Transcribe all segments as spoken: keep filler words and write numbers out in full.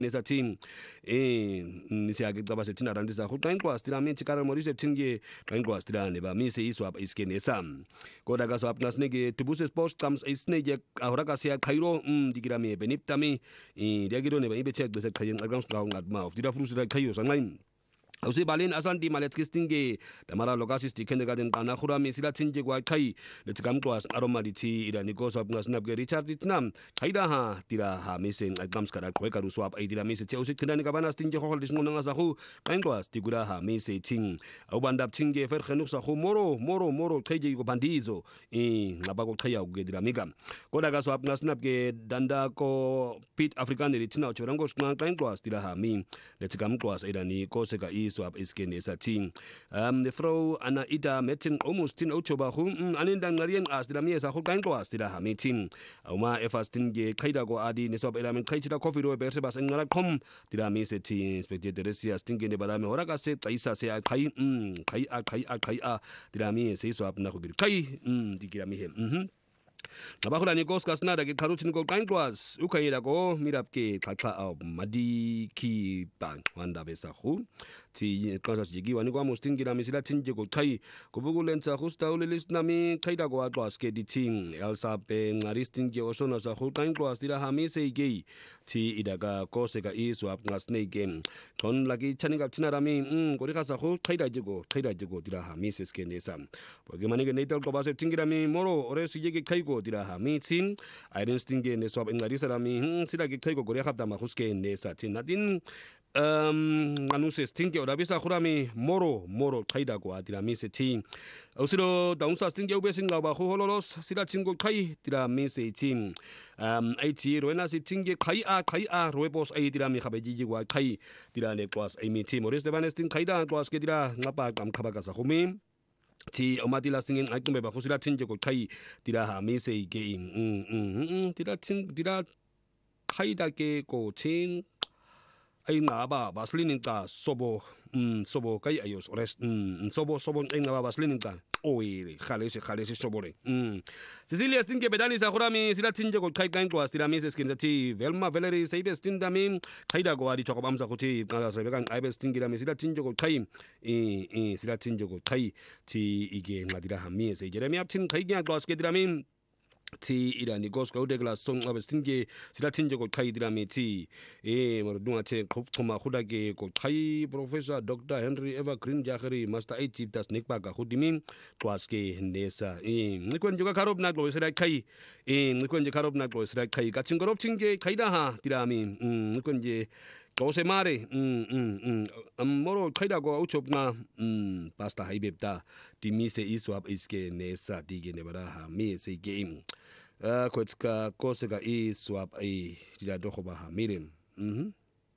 nesa team eh nisiyake cabase thina randisa go qenqwa stila mithi kara morise thinge qenqwa stila ne ba mise iswap iskenesa kodwa ka swap ngasneke tubuse sports comes isneke ahora ka siya khayiro um dikira me beniptami eh diakiro ne ba ibethe gcese qhayen qaqam sqawu ngatma of dira frusi ra khayo sanqain awusibaleni asanti maletskistinge damara lokasi stikhende kaden qana khurami silathinje kwa qhai lethikamqwa aroma lithi ila nikosa bungasinabke Richard Tnam qaida ha tira ha mise nqaqams kada qhweka ruswap aidila mise thi usichindani kabana stinje khokho lisingona ngasahu qenqwa stikura ha mise thing awubanda thinge ferkhenu sahu moro moro moro qheje ko bandizo eh ngaba ko qhaya ukudila mika kodwa ka swap ngasinabke danda ko Pit African lithina uchorango sqqa qenqwa stila ha mi lethikamqwa aidila nikosa ka swap iskenesa thing um the fro ana ida metin almost tin ochoba hu aninda ngarien as dila miesa hu qenqwa stila ha meeting awuma efastin ge qaida ko adi ne swap element qaichita coffee ro berse bas ngara khom dila mise thi inspector resia stingene balame hora ka se qaisa se qai um qai a qai a qai a dila mi se swap na khugiri qai um dikira mi he mhm ngabahula ni koska snada ke kharuthini ko qenqwas ukhayela ko mirapke xaxa aw madiki ban wanda besahu thi qasa jigiwa ni kwa mustingila misila thinje ko qhai kuvukulenza khustawule lisnami qaida ko aqwas ke dithing elsape ngaristinge osona sa khu qenqwas dila hamise ige thi idaka koseka iswap ngasneke thon laki chaninga thina rami um korika sa khu qaida jigo qaida jigo dila hamise skenesa boke manike netal ko base thingira mi moro ore sije qhai ko dila hamitsin iron stinge ne swap ngarisa rami sila ke qhai ko gore khapta ma khuske ne sa thin nadin um anuse stinge odabisa khurami moro moro qaida ko adila mise thi ausiro daunsa stinge ubesinga ba khololos sila thingo qhai dila mise thi um eighty rona stinge qhai a qhai a roebos ai dila mi khabeji kwa qhai dila ne kwas ai mi thi moris de banestin qaida kwas ke dila ngapa kam khabaka sa khumi thi omatila singin akimbe ba khusila thinje ko qhai dila ha mise ige um um dila thin dila qaida ke ko thin ay ngaba baslinin ta sobo um sobo kay ayos ores um sobo sobo ay ngaba baslinin ta oire khalese khalese sobore um Cecilia stinge bedani sa khurami sila thinje ko qhai qenqwa sila mise skin ti Velma Valerie saibe stindami qaida ko adi chokobam sa khuthi qala sebekan aibe stingira mi sila thinje ko qhai eh eh sila thinje ko qhai ti ige ngadira hami se Jeremia thin qhai gya glas ke dirami ti ila ni gosko udegla song abestinge sila thinje ko qhai dirami ti eh mordunga the khoma khudake ko qhai Professor Doctor Henry Evergreen Jahari Master eight Chief das nekpa ka khudimin twaske nesa eh nikwenje ka kharob na glo sila qhai eh nikwenje kharob na glo sila qhai ka chingorop chinge qaida ha dirami um nikwenje Kose mare um um um moro qaida ko uchopna um pasta haibebta timise iswap iske nesa dige ne bara ha mi se game uh kwetska kose ka iswap ai dila dokho ba ha mirim mhm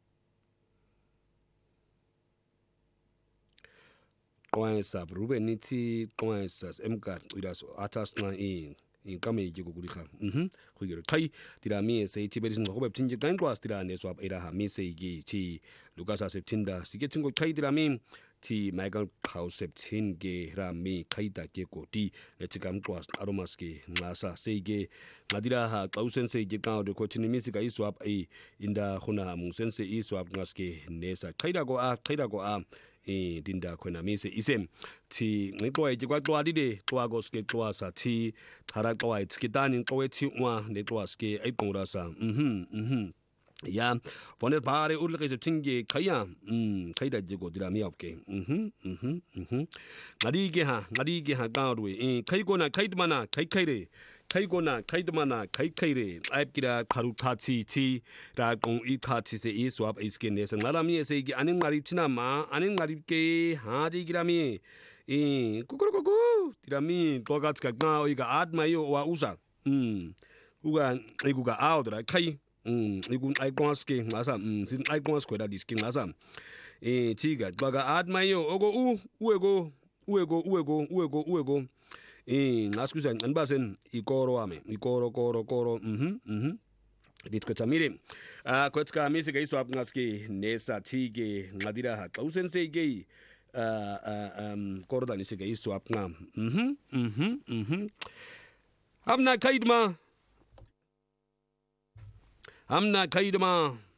qoensa Ruben nithi qoensa emka iraso atasna in inkame jigo kuriha mhm khugero thai tirami se tiberi ngo hobe tinje qenqwa stira ne swap era ha mi se gi chi Lucas Septinda sige tingo thai tirami ti Michael Kauseptin ge rami qaida ke ko ti letikam qwa aromas ke ngasa se ge ngadira ha qausense ge ka de ko tini misika iswap ai inda khuna mu sense iswap ngaske nesa qaida ko a qaida ko a eh dinda khona mise isem thi ngiqwa ikwa qwa dide qwa ko ske qwa sa thi thara qwa itskitani qwe thi wa ne qwa ske ai qura sa mhm mhm ya vonel bare ulke se thinge khaya um khaida jigo dira mi opke mhm mhm mhm ngadi ge ha ngadi ge ha ka rwe eh khai ko na khai tmana khai khai re khai ko na khai tmana khai khai re aip kira kharu tha chi chi ra kong i tha chi se e swap iske ne se ngala mi se gi anin ngari china ma anin ngari ke ha di gira mi eh kukuru kuku dira mi to ga ska ga oi ga at ma yo wa usa um uga iguga out ra khai um igun iconske ngasa um sin icons kweda diski ngasa eh tiga baga admayo ogo u uego uego uego uego uego eh ngaskuza ngibasen ikoro wami ikoro koro koro mhm mhm ditkwetsa mire ah kwetska misika iswap ngaske nesa tige ngadira ha xausense ge ah um koro ni sike iswap ngam mhm mhm mhm amna kaidma amna kaidma